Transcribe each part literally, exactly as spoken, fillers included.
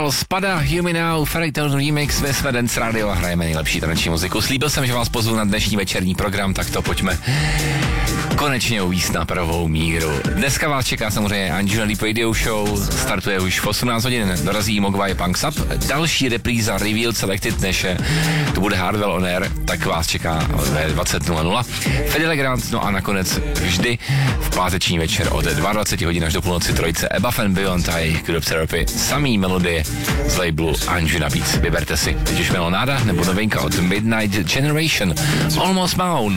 Style, Spada, Hear Me Now, Fairy Tale Remix, my jsme Dance Radio a hrajeme nejlepší taneční muziku. Slíbil jsem, že vás pozvu na dnešní večerní program, tak to pojďme konečně uvíct na pravou míru. Dneska vás čeká samozřejmě Anjuna Deep Radio Show, startuje už v osmnáct hodin, dorazí Mogwai Punks Up, další repríza Reveal Selected, než to bude Hardwell On Air, tak vás čeká ve dvacet nula nula. Fedelegrant, no a nakonec vždy v páteční večer od dvacet dva hodin až do půlnoci trojice Above and Beyond a jejich Group Therapy, samý melodie z labelu Anjuna Beats. Vyberte si, teď už Melonáda nebo novinka od Midnight Generation, Almost Moon.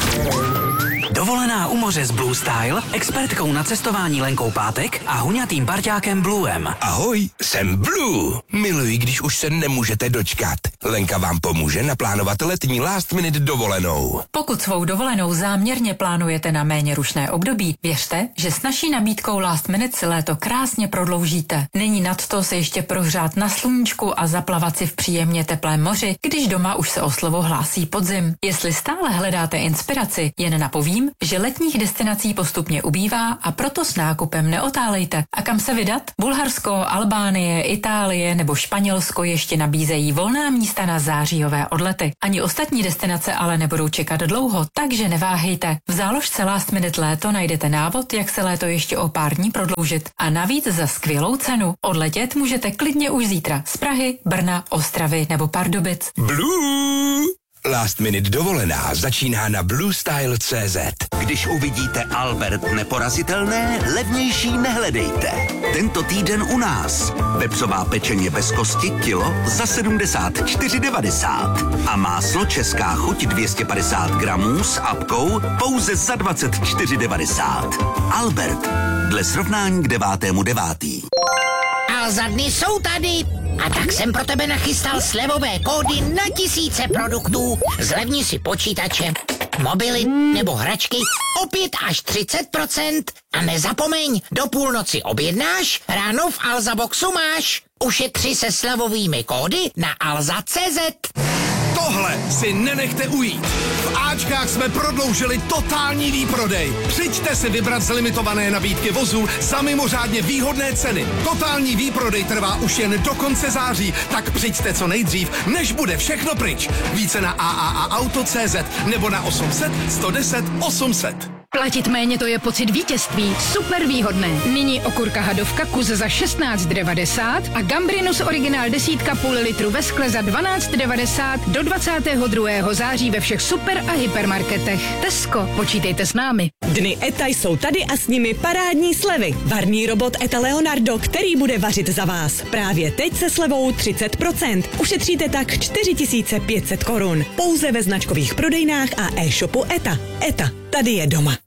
Dovolená u moře s Blue Style, expertkou na cestování Lenkou Pátek a huňatým parťákem Bluem. Ahoj, jsem Blue. Miluji, když už se nemůžete dočkat. Lenka vám pomůže naplánovat letní last minute dovolenou. Pokud svou dovolenou záměrně plánujete na méně rušné období, věřte, že s naší nabídkou last minute si léto krásně prodloužíte. Není nadto se ještě prohřát na sluníčku a zaplavat si v příjemně teplém moři, když doma už se o slovo hlásí podzim. Jestli stále hledáte inspiraci, jen napovím, že letních destinací postupně ubývá a proto s nákupem neotálejte. A kam se vydat? Bulharsko, Albánie, Itálie nebo Španělsko ještě nabízejí volná místa na zářijové odlety. Ani ostatní destinace ale nebudou čekat dlouho, takže neváhejte. V záložce Last Minute Léto najdete návod, jak se léto ještě o pár dní prodloužit. A navíc za skvělou cenu. Odletět můžete klidně už zítra z Prahy, Brna, Ostravy nebo Pardubic. Blue! Last minute dovolená začíná na blue style tečka cé zet. Když uvidíte Albert neporazitelné, levnější nehledejte. Tento týden u nás. Vepřová pečeně bez kosti kilo za sedmdesát čtyři devadesát. A máslo Česká chuť dvě stě padesát gramů s apkou pouze za dvacet čtyři devadesát. Albert. Dle srovnání k devátému devátý. A za dny jsou tady. A tak jsem pro tebe nachystal slevové kódy na tisíce produktů. Zlevni si počítače, mobily nebo hračky o pět až třicet procent. A nezapomeň, do půlnoci objednáš, ráno v Alza Boxu máš. Ušetři se slevovými kódy na alza tečka cé zet. Tohle si nenechte ujít. V Ačkách jsme prodloužili totální výprodej. Přijďte si vybrat z limitované nabídky vozů za mimořádně výhodné ceny. Totální výprodej trvá už jen do konce září, tak přijďte co nejdřív, než bude všechno pryč. Více na a a a auto tečka cé zet nebo na osm set sto deset osm set. Platit méně, to je pocit vítězství. Super výhodné. Nyní okurka hadovka kus za šestnáct devadesát a Gambrinus originál desítka půl litru ve skle za dvanáct devadesát do dvacátého druhého září ve všech super a hypermarketech. Tesco, počítejte s námi. Dny ETA jsou tady a s nimi parádní slevy. Varný robot ETA Leonardo, který bude vařit za vás. Právě teď se slevou třicet procent. Ušetříte tak čtyři tisíce pět set korun. Pouze ve značkových prodejnách a e-shopu ETA. ETA, tady je doma.